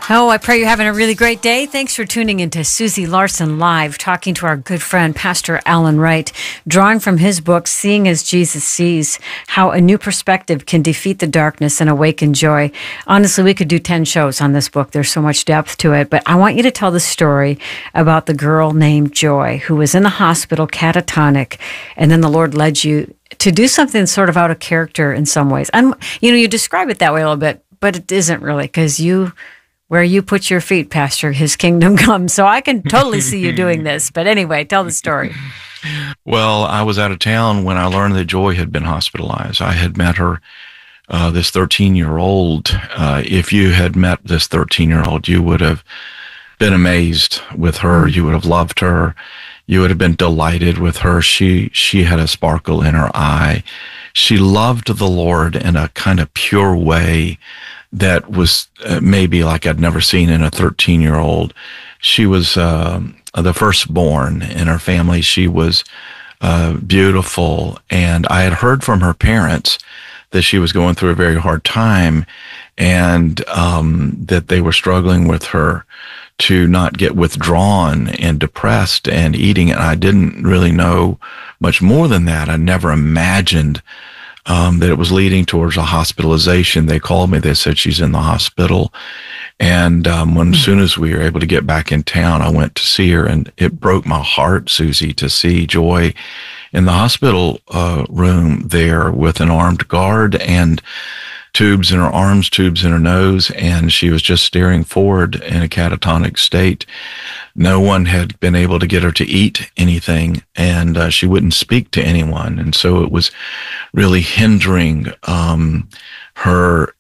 Oh, I pray you're having a really great day. Thanks for tuning into Susie Larson Live, talking to our good friend, Pastor Alan Wright, drawing from his book, Seeing as Jesus Sees, How a New Perspective Can Defeat the Darkness and Awaken Joy. Honestly, we could do 10 shows on this book. There's so much depth to it. But I want you to tell the story about the girl named Joy, who was in the hospital catatonic, and then the Lord led you to do something sort of out of character in some ways. And, you describe it that way a little bit, but it isn't really, because where you put your feet, Pastor, his kingdom comes. So I can totally see you doing this. But anyway, tell the story. Well, I was out of town when I learned that Joy had been hospitalized. I had met her, this 13-year-old. If you had met this 13-year-old, you would have been amazed with her. You would have loved her. You would have been delighted with her. She had a sparkle in her eye. She loved the Lord in a kind of pure way that was maybe like I'd never seen in a 13-year-old. She was the firstborn in her family. She was beautiful, and I had heard from her parents that she was going through a very hard time, and that they were struggling with her to not get withdrawn and depressed and eating. And I didn't really know much more than that. I never imagined that it was leading towards a hospitalization. They called me. They said she's in the hospital. And as soon as we were able to get back in town, I went to see her, and it broke my heart, Susie, to see Joy in the hospital room there with an armed guard and tubes in her arms, tubes in her nose, and she was just staring forward in a catatonic state. No one had been able to get her to eat anything, and she wouldn't speak to anyone. And so it was really hindering her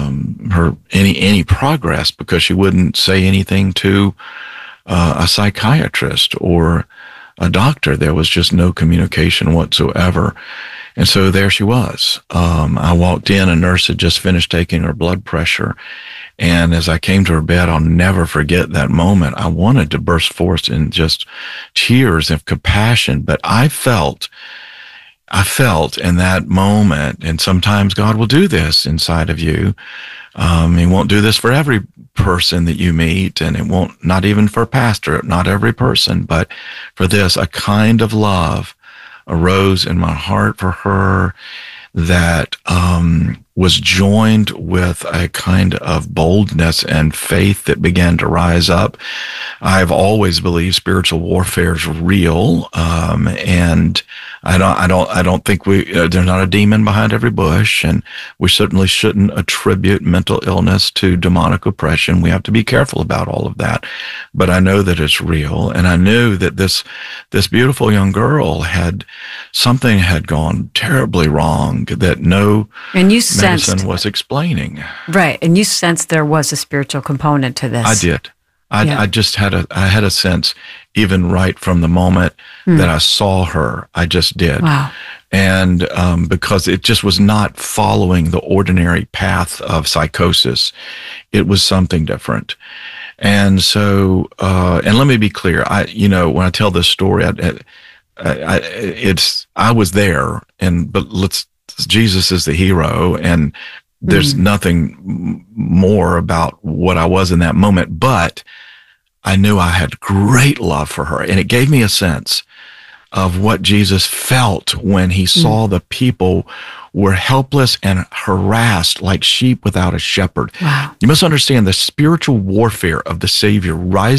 any progress, because she wouldn't say anything to a psychiatrist or a doctor. There was just no communication whatsoever. And so there she was. I walked in, a nurse had just finished taking her blood pressure. And as I came to her bed, I'll never forget that moment. I wanted to burst forth in just tears of compassion, but I felt in that moment, and sometimes God will do this inside of you. He won't do this for every person that you meet, and it won't, not even for a pastor, not every person, but for this, a kind of love arose in my heart for her that was joined with a kind of boldness and faith that began to rise up. I've always believed spiritual warfare is real, and I don't think there's not a demon behind every bush, and we certainly shouldn't attribute mental illness to demonic oppression. We have to be careful about all of that. But I know that it's real, and I knew that this beautiful young girl something had gone terribly wrong that no medicine was explaining. Right, and you sensed there was a spiritual component to this. I did. I just had a sense, even right from the moment that I saw her. I just did. Wow. And because it just was not following the ordinary path of psychosis, it was something different. And so, and let me be clear. When I tell this story, I was there, but Jesus is the hero, and there's nothing more about what I was in that moment, but I knew I had great love for her, and it gave me a sense of what Jesus felt when he saw the people were helpless and harassed like sheep without a shepherd. Wow. You must understand the spiritual warfare of the Savior rises